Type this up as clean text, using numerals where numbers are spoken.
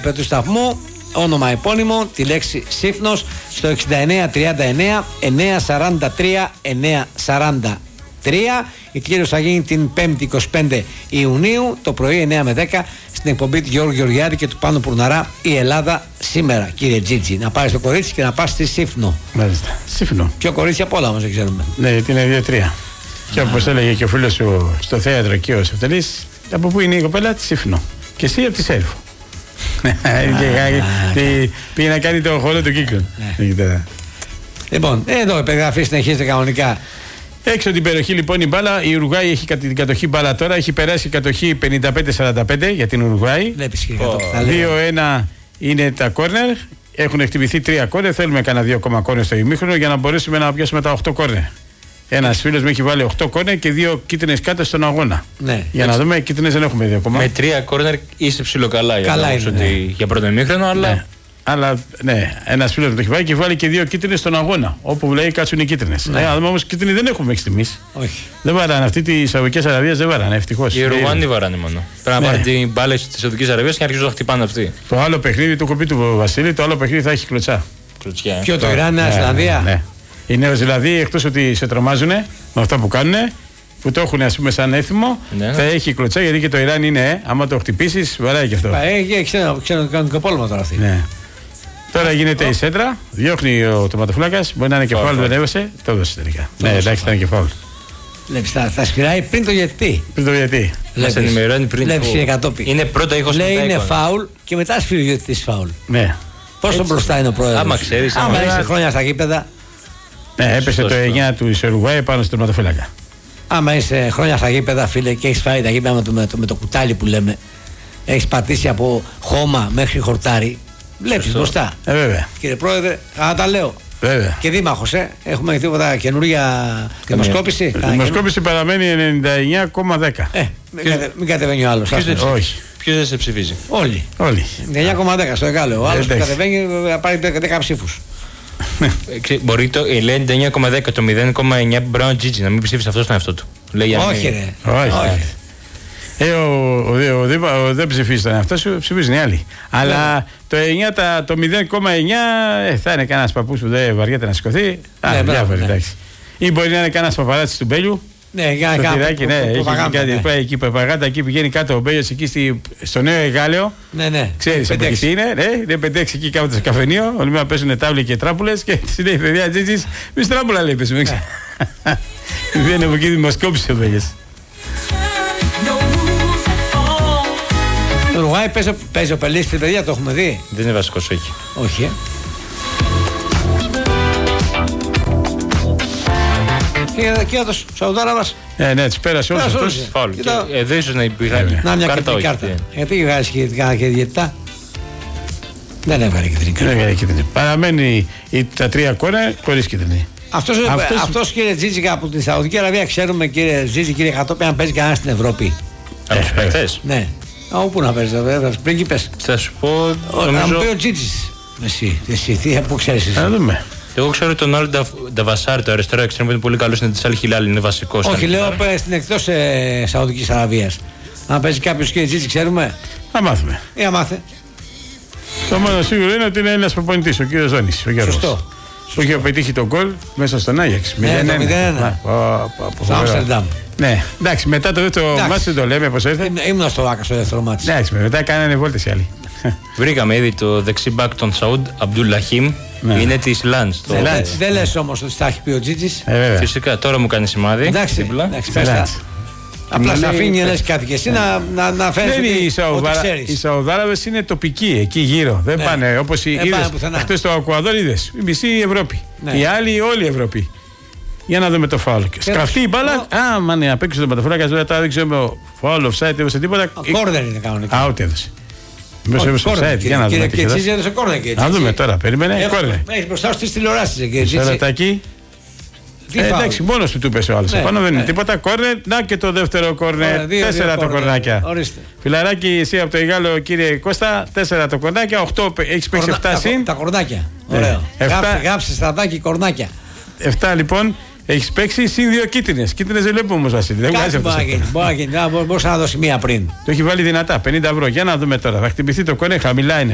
Viber του σταθμού, όνομα επώνυμο, τη λέξη Σύφνος, στο 6939 943 943. Η κλήρωση θα γίνει την 5η 25 Ιουνίου το πρωί 9 με 10 στην εκπομπή του Γιώργου Γεωργιάδη και του Πάνου Πουρναρά, η Ελλάδα σήμερα, κύριε Τζίτζι. Να πάρεις το κορίτσι και να πας στη Σύφνο. Μάλιστα. Σύφνο. Πιο κορίτσι απ' όλα όμως δεν ξέρουμε. Ναι, γιατί είναι 2-3. Και όπως έλεγε και ο φίλος σου στο θέατρο εκεί ο Σεφτελής, από πού είναι η κοπέλα? Τη Σύφνο. Και εσύ από τη Σέρφο. Πήγε να κάνει το χώρο του κύκλου. Λοιπόν, εδώ η περιγραφή συνεχίζεται κανονικά. Έξω την περιοχή λοιπόν η μπάλα, η Ουρουγουάη έχει την κατοχή μπάλα τώρα, έχει περάσει η κατοχή 55-45 για την Ουρουγουάη. 2-1 είναι τα κόρνερ, έχουν χτυπηθεί 3 κόρνερ, θέλουμε κανένα 2 ακόμα κόρνερ στο ημίχρονο για να μπορέσουμε να πιάσουμε τα 8 κόρνερ. Ένας φίλος μου έχει βάλει 8 κόρνερ και 2 κίτρινες κάρτες στον αγώνα. Ναι. Για να δούμε, κίτρινες δεν έχουμε 2 ακόμα. Με 3 κόρνερ είσαι ψιλοκαλά για πρώτο ημίχρονο, αλλά. Ναι. Αλλά ναι, ένας φίλος μου το έχει βάλει και βάλει και 2 κίτρινες στον αγώνα. Όπου λέει κάτσουν οι κίτρινες. Ναι. Αλλά όμως κίτρινοι δεν έχουμε μέχρι στιγμής. Όχι. Δεν βαράνε. Αυτή τη Σαουδική Αραβία δεν βαράνε, ευτυχώς. Οι Ουρουγουάνοι βαράνε μόνο. Πρέπει να πάρουν την μπάλα τη Σαουδική Αραβία και να αρχίσουν να χτυπάνε αυτοί. Το άλλο παιχνίδι, το κοπεί του Βασίλη, το άλλο παιχνίδι θα έχει κλωτσά. Ποιο το Ιράν, Νέα Ζηλανδία? Ναι. Οι Νέοι Ζηλανδοί, εκτός ότι σε τρομάζουν με αυτά που κάνουν, που το έχουν ας πούμε σαν έθιμο, θα έχει κλωτσά γιατί και το Ιράν είναι, άμα το χτυπήσεις, βαράει και αυτό. Ξέρω κανονικό πόλεμο τώρα αυτή. Ναι. Τώρα γίνεται η σέντρα, διώχνει ο τοματοφύλακας, μπορεί να είναι και φάουλ, δεν έβασε, το έδωσε τελικά. Ναι, εντάξει, ήταν και φάουλ. Βλέπεις, θα σφυράει πριν το γιατί. Πριν το γιατί. Μας ενημερώνει πριν. Είναι πρώτα ήχος. Λέει είναι φάουλ και μετά σφυρίζει ο διαιτητής φάουλ. Ναι. Πόσο μπροστά είναι ο πρόεδρος? Άμα ξέρεις. Άμα έχεις χρόνια στα γήπεδα. Ναι, έπεσε το 9 του Ουρουγουάη πάνω στον τερματοφύλακα. Άμα είσαι χρόνια στα γήπεδα, φίλε, και έχεις φάει τα γήπεδα με το κουτάλι που λέμε, έχεις πατήσει από χώμα μέχρι χορτάρι, βλέπεις μπροστά. Βέβαια. Κύριε Πρόεδρε, τα λέω. Βέβαια. Και δήμαρχος, έχουμε τίποτα καινούργια δημοσκόπηση? Η δημοσκόπηση παραμένει 99,10. Μην κατεβαίνει ο άλλος. Όχι. Ποιος δεν σε ψηφίζει? Όλοι. 9,10 στο Εγάλεο. Ο άλλος που κατεβαίνει θα πάρει 10 ψήφους. Μπορεί το 9,10, το 0,9 μπορεί να Τζίτζι, να μην ψήφισε αυτό στον εαυτό του. Όχι, ρε. Δεν ψηφίζει τον εαυτό σου, ψηφίζουν οι άλλοι. Αλλά το 0,9 θα είναι κανένας παππούς που δεν βαριέται να σηκωθεί. Διάφοροι, εντάξει. Ή μπορεί να είναι κανένας παπαράτσης του Μπέλιου. Ναι, για να κάνει. Έχει κάτι εκεί παπαγάτα, εκεί πηγαίνει κάτω ο Μπέλιος εκεί στο νέο Εγάλεο. Ναι. Ξέρεις από εκεί τι είναι. Είναι 5-6 εκεί κάπου στο καφενείο. Όλοι να παίζουν τάβλοι και τράπουλες και συνέχεια παιδιά Τζίτζις. Μη τράπουλα λέει πες. Δεν είναι από εκεί δημοσκόπηση ο Μπέλιος. Το Ουρουγουάη παίζει ο Πελίστης, παιδιά, το έχουμε δει. Δεν είναι βασικός, όχι. Όχι, Και ο Σαουδάραβας. Ναι, τους πέρασε όλους αυτούς. Φάουλ. Εδώ ίσως να υπήρχε μια κίτρινη κάρτα. Γιατί βγάζει και διαιτητά? Δεν έβγαλε κίτρινη. Παραμένει τα 3 κόρνερ χωρίς κίτρινη. Αυτός κύριε Τζίτζικα από τη Σαουδική Αραβία, ξέρουμε κύριε Τζίτζι, κύριε Χατόπη, αν παίζει κανένα στην Ευρώπη. Από τους παίκτες? Ναι. Όπου να παίζει, βέβαια, πρίγκιπες. Θα σου πω. Να μου πει ο Τζίτζις. Εσύ, πού ξέρεις εσύ? Να δούμε. Εγώ ξέρω τον Όλ Νταβασάρ, το αριστερό εξτρέμ που είναι πολύ καλός, είναι της Αλ Χιλάλ, είναι βασικός. Όχι, λέω στην εκτός Σαουδικής Αραβίας. Αν παίζει κάποιος κύριε Τζίτζι, ξέρουμε. Θα μάθουμε. Μάθε. Το μόνο σίγουρο είναι ότι είναι ένας προπονητής, ο κύριος Ζώνης, ο Γιώργος. Σωστό. Που είχε πετύχει τον γκολ μέσα στον Άγιαξ. 0-1. Στο Άμστερνταμ. Ναι, εντάξει, μετά το δεύτερο μάτι δεν το λέμε πως ήρθε. Ήμουν στο Βάκα στο δεύτερο μάτι. Εντάξει, μετά κάνανε βόλτες οι άλλοι. Βρήκαμε ήδη το δεξί μπακ των Σαούντ, Αμπτουλαχίμ, είναι της Λαντς. Δεν λες όμως ότι τα έχει πει ο Τζίτζις. Φυσικά, τώρα μου κάνει σημάδι. Εντάξει, απλά σε αφήνει λες κάτι και εσύ να φαίνεται ότι ξέρεις. Οι Σαουδάραβες είναι τοπικοί εκεί γύρω. Δεν πάνε όπως είδες χτες στο Ακουαδόρ, είδες η μισή Ευρώπη. Οι άλλοι όλη η Ευρώπη. Για να δούμε το φάουλ. Σκαφτεί η μπάλα. Μάνε απ' έξω τον παταφυλάκα, δεν τα δείξε με φάουλ, offside, έδωσε τίποτα. Κόρνερ είναι κανονικά. Out έδωσε. Μήπως έδωσε offside, για να δούμε. Και έτσι έδωσε κόρνερ. Να δούμε τώρα, περίμενε. Έχεις μπροστά σου τις τηλεοράσεις. Σαρατάκι. Εντάξει, μόνος του πέσε ο άλλος. Επάνω δεν είναι τίποτα. Κόρνερ, να και το δεύτερο κόρνερ. 4 τα κορνάκια. Φιλαράκι, εσύ από το Ιγάλο, κύριε Κώστα, 4 τα κορνάκια. 8 έχει παίξει 7 συν. Τα κορνάκια. Ωραίο. Γράψε στρατάκι κορνάκια. 7 λοιπόν. Έχει παίξει συν 2 κίτρινες. Κίτρινες δεν βλέπουμε όμως, Βασίλη. Δεν βγάζει αυτό. Μπορεί να δώσει μία πριν. Το έχει βάλει δυνατά, 50 ευρώ. Για να δούμε τώρα. Θα χτυπηθεί το κόρνερ, χαμηλά είναι.